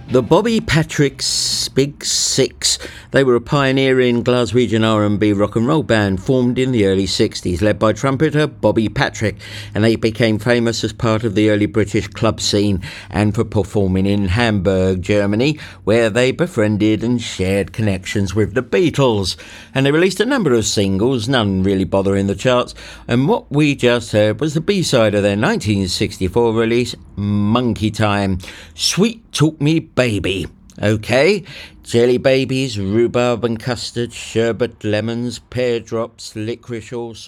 The Bobby Patrick's Big Six. They were a pioneering Glaswegian R&B rock and roll band formed in the early 60s, led by trumpeter Bobby Patrick, and they became famous as part of the early British club scene and for performing in Hamburg, Germany, where they befriended and shared connections with the Beatles. And they released a number of singles, none really bothering the charts, and what we just heard was the B-side of their 1964 release, Monkey Time. Sweet Talk Me Baby. Okay, jelly babies, rhubarb and custard, sherbet, lemons, pear drops, licorice, all sorts.